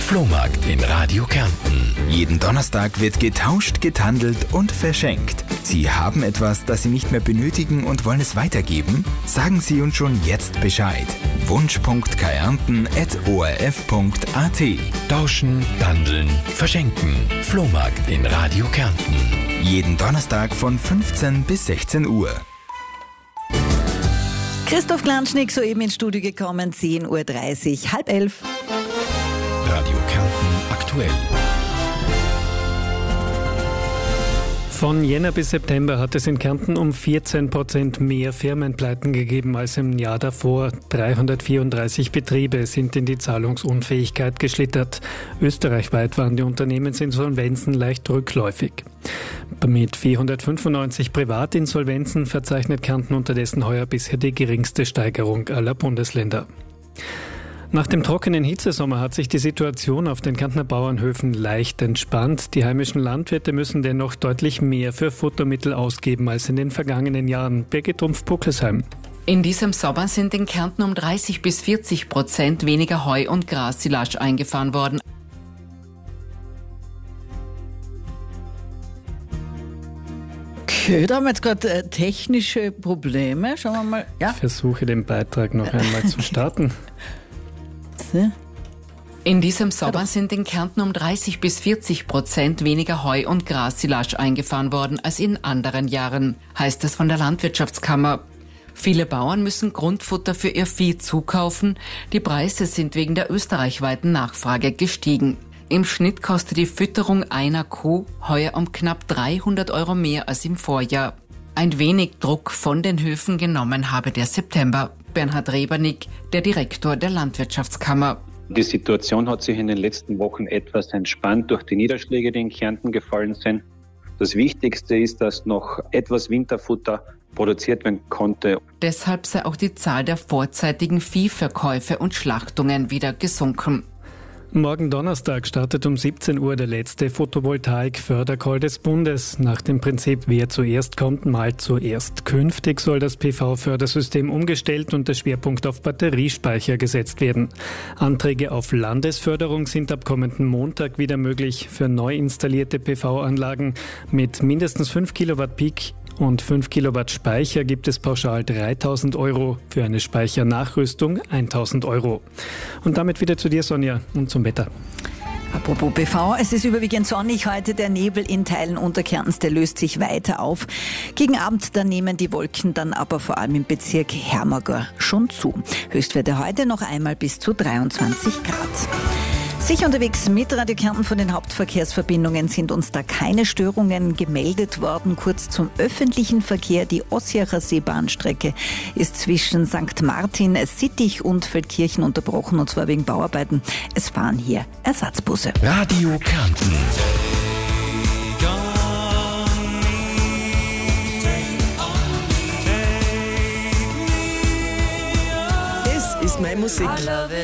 Flohmarkt in Radio Kärnten. Jeden Donnerstag wird getauscht, getandelt und verschenkt. Sie haben etwas, das Sie nicht mehr benötigen und wollen es weitergeben? Sagen Sie uns schon jetzt Bescheid. wunsch.kärnten@orf.at. Tauschen, tandeln, verschenken. Flohmarkt in Radio Kärnten. Jeden Donnerstag von 15 bis 16 Uhr. Christoph Klanschnik soeben ins Studio gekommen, 10:30 Uhr, 10:30. Radio Kärnten aktuell. Von Jänner bis September hat es in Kärnten um 14% mehr Firmenpleiten gegeben als im Jahr davor. 334 Betriebe sind in die Zahlungsunfähigkeit geschlittert. Österreichweit waren die Unternehmensinsolvenzen leicht rückläufig. Mit 495 Privatinsolvenzen verzeichnet Kärnten unterdessen heuer bisher die geringste Steigerung aller Bundesländer. Nach dem trockenen Hitzesommer hat sich die Situation auf den Kärntner Bauernhöfen leicht entspannt. Die heimischen Landwirte müssen dennoch deutlich mehr für Futtermittel ausgeben als in den vergangenen Jahren. Birgit Rumpf-Puckelsheim. In diesem Sommer sind in Kärnten um 30-40% weniger Heu- und Grassilage eingefahren worden. Okay, da haben wir jetzt gerade technische Probleme. Schauen wir mal. Ja. Ich versuche den Beitrag noch einmal zu starten. In diesem Sommer sind in Kärnten um 30-40% weniger Heu- und Grassilage eingefahren worden als in anderen Jahren, heißt es von der Landwirtschaftskammer. Viele Bauern müssen Grundfutter für ihr Vieh zukaufen. Die Preise sind wegen der österreichweiten Nachfrage gestiegen. Im Schnitt kostet die Fütterung einer Kuh heuer um knapp 300 € mehr als im Vorjahr. Ein wenig Druck von den Höfen genommen habe der September. Bernhard Rebernick, der Direktor der Landwirtschaftskammer. Die Situation hat sich in den letzten Wochen etwas entspannt durch die Niederschläge, die in Kärnten gefallen sind. Das Wichtigste ist, dass noch etwas Winterfutter produziert werden konnte. Deshalb sei auch die Zahl der vorzeitigen Viehverkäufe und Schlachtungen wieder gesunken. Morgen Donnerstag startet um 17 Uhr der letzte Photovoltaik-Fördercall des Bundes. Nach dem Prinzip, wer zuerst kommt, malt zuerst. Künftig soll das PV-Fördersystem umgestellt und der Schwerpunkt auf Batteriespeicher gesetzt werden. Anträge auf Landesförderung sind ab kommenden Montag wieder möglich für neu installierte PV-Anlagen. Mit mindestens 5 Kilowatt Peak und 5 Kilowatt Speicher gibt es pauschal 3.000 €, für eine Speichernachrüstung 1.000 €. Und damit wieder zu dir, Sonja, und zum Wetter. Apropos PV, es ist überwiegend sonnig heute. Der Nebel in Teilen Unterkärntens, der löst sich weiter auf. Gegen Abend, da nehmen die Wolken dann aber vor allem im Bezirk Hermagor schon zu. Höchstwerte heute noch einmal bis zu 23 Grad. Sicher unterwegs mit Radio Kärnten. Von den Hauptverkehrsverbindungen sind uns da keine Störungen gemeldet worden. Kurz zum öffentlichen Verkehr. Die Ossiacher Seebahnstrecke ist zwischen St. Martin, Sittich und Feldkirchen unterbrochen, und zwar wegen Bauarbeiten. Es fahren hier Ersatzbusse. Radio Kärnten. Das ist meine Musik.